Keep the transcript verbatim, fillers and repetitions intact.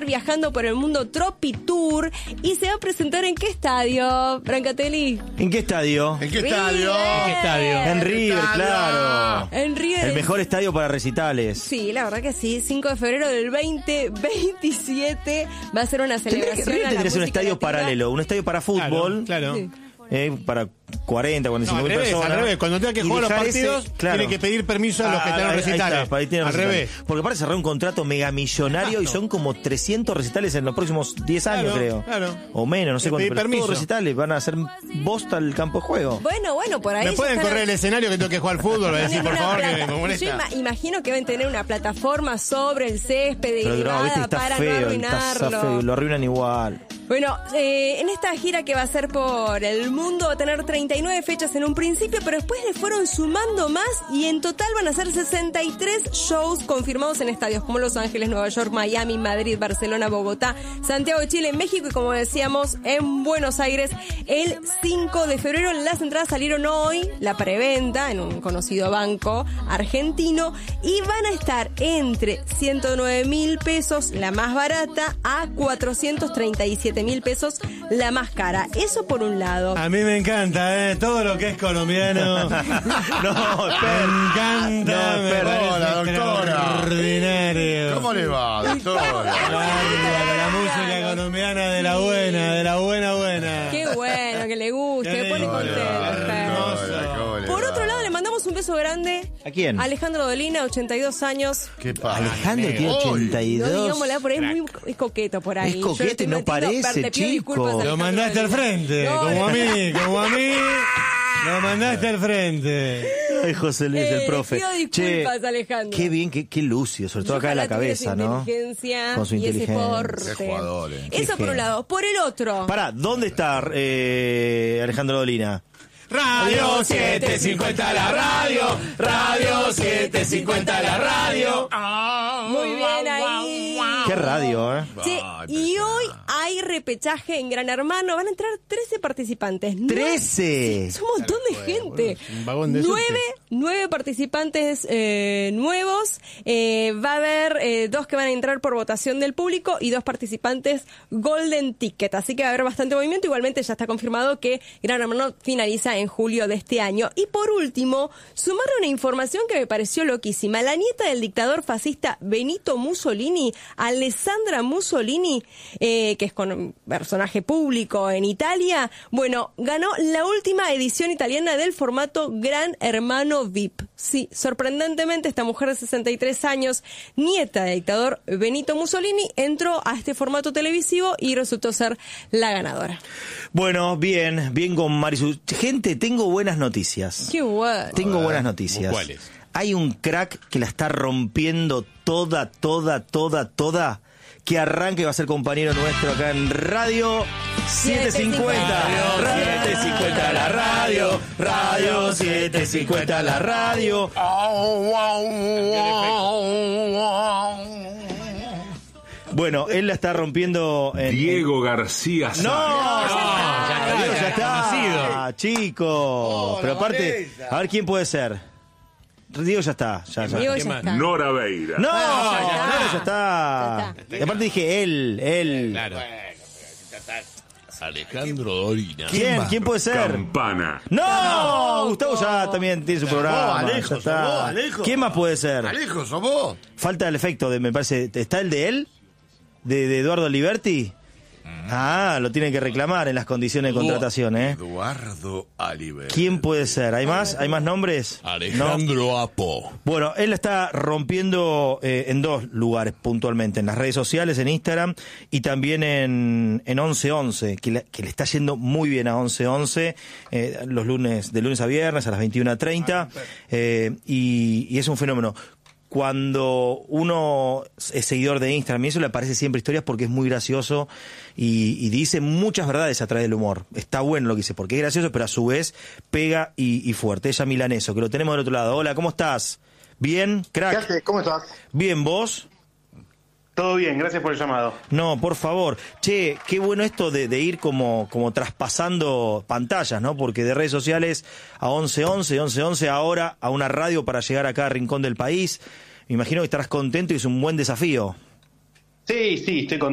viajando por el mundo Tropi Tour y se va a presentar ¿en qué estadio, Brancatelli? ¿En qué estadio? ¿En qué estadio? ¿En qué estadio? En River, claro. En River. El mejor estadio para recitales. Sí, la verdad que sí. cinco de febrero del veinte veintisiete va a ser una Tendría que, celebración. River a la tendría que ser un música estadio latina. paralelo, un estadio para fútbol. Claro, claro. Sí. Eh, para cuarenta, cuarenta y cinco No, al mil revés, personas. al revés. Cuando tenga que Y jugar los dejar ese- partidos, claro. tiene que pedir permiso a los que Ah, están en ahí- los ahí recitales. está, para ahí tienen Al recitales. revés. Porque aparte cerrar un contrato megamillonario y son como trescientos recitales en los próximos diez años, Claro, creo. claro. O menos, no sé Que cuánto. pedir Pero permiso. todos recitales van a hacer bosta al campo de juego. Bueno, bueno, por ahí. ¿Me ya pueden están- correr el escenario que tengo que jugar al fútbol? Voy a decir, tienen por una favor, plata- que me Yo molesta. ima- imagino que deben tener una plataforma sobre el césped Pero no, elevada viste, está para feo, no está, arruinarlo. está feo, lo arruinan igual. Bueno, eh, en esta gira que va a ser por el mundo va a tener treinta y nueve fechas en un principio, pero después le fueron sumando más y en total van a ser sesenta y tres shows confirmados en estadios como Los Ángeles, Nueva York, Miami, Madrid, Barcelona, Bogotá, Santiago de Chile, México y como decíamos en Buenos Aires el cinco de febrero. Las entradas salieron hoy, la preventa en un conocido banco argentino y van a estar entre ciento nueve mil pesos la más barata a cuatrocientos treinta y siete mil pesos la más cara. Eso por un lado. A mí me encanta, ¿eh? Todo lo que es colombiano. No, Me espera. encanta. No, me espera. parece Hola, doctora. extraordinario. ¿Cómo le va, doctora? Bárbaro, la música colombiana de la buena, de la buena buena. Qué bueno, que le guste, Qué me pone lindo. contento. Hermoso. ¿Cómo le Por va? otro lado, le mandamos un beso grande. ¿A quién? Alejandro Dolina, ochenta y dos años. ¿Qué pasa? Alejandro tiene Hoy. ochenta y No dos. digámosle, por ahí es muy es coqueto por ahí. Es Yo coqueto estoy y no metiendo- parece, le pido chico. disculpas a Lo Alejandro mandaste al Dolina. frente, No, como no. a mí, como a mí. Lo mandaste al frente. Ay, José Luis, Eh, el profe. pido disculpas, Alejandro. Qué bien, qué, qué lucio, sobre todo Y acá en la ojalá tuviera cabeza, esa ¿no? inteligencia Con su y ese inteligencia. porte. Qué jugador, eh. Eso Qué por un genio. lado. Por el otro. Pará, ¿dónde está eh, Alejandro Dolina? Radio setecientos cincuenta la radio, Radio setecientos cincuenta la radio. Muy bien ahí. Qué radio, ¿eh? Sí, y hoy hay repechaje en Gran Hermano. Van a entrar trece participantes. ¡Trece! Es un montón de gente. un vagón de nueve, subte. nueve participantes eh, nuevos. Eh, va a haber eh, dos que van a entrar por votación del público y dos participantes Golden Ticket. Así que va a haber bastante movimiento. Igualmente ya está confirmado que Gran Hermano finaliza en julio de este año. Y por último, sumarle una información que me pareció loquísima. La nieta del dictador fascista Benito Mussolini, Alessandra Mussolini, eh, que es con un personaje público en Italia, bueno, ganó la última edición italiana del formato Gran Hermano V I P. Sí, sorprendentemente esta mujer de sesenta y tres años, nieta del dictador Benito Mussolini, entró a este formato televisivo y resultó ser la ganadora. Bueno, bien, bien con Marisu. Gente, tengo buenas noticias. Qué bueno. Tengo buenas noticias. ¿Cuáles? Hay un crack que la está rompiendo toda, toda, toda, toda, que arranca y va a ser compañero nuestro acá en Radio setecientos cincuenta. Radio setecientos cincuenta la radio, Radio setecientos cincuenta la radio. Bueno, él la está rompiendo en... Diego García ¡No! Sáenz. ya, Diego, ya está, conocido. chico. Pero aparte, Vanessa. a ver quién puede ser. Diego ya está, ya, ya. Diego ¿Qué ya más? está. Nora Beira. No, ya está. claro, ya está. Ya Y aparte dije él, él. Claro. Alejandro Dolina. ¿Quién? ¿Quién puede ser? Campana. ¡No! Gustavo ya también tiene su programa. Vos, Alejo, ya está. sos vos, Alejo. ¿Quién más puede ser? Alejo, ¿sos vos? Falta el efecto de, me parece. ¿Está el de él? ¿De, de Eduardo Liberti? Ah, lo tienen que reclamar en las condiciones de contratación, ¿eh? Eduardo Aliber. ¿Quién puede ser? ¿Hay más? ¿Hay más nombres? ¿No? Alejandro Apo. Bueno, él la está rompiendo eh, en dos lugares puntualmente, en las redes sociales, en Instagram y también en, en once once, que, le- que le está yendo muy bien a once once, eh, los lunes, de lunes a viernes a las veintiuna treinta, eh, y, y es un fenómeno. Cuando uno es seguidor de Instagram y eso le aparece siempre historias porque es muy gracioso y, y dice muchas verdades a través del humor. Está bueno lo que dice porque es gracioso, pero a su vez pega y, y fuerte. Ella Milaneso, que lo tenemos del otro lado. Hola, ¿cómo estás? ¿Bien, ¿Qué crack? haces? ¿Cómo estás? ¿Bien, vos? Todo bien, gracias por el llamado. No, por favor. Che, qué bueno esto de, de ir como, como traspasando pantallas, ¿no? Porque de redes sociales a once once, once once, ahora a una radio para llegar acá a Rincón del País. Me imagino que estarás contento y es un buen desafío. Sí, sí, estoy contento.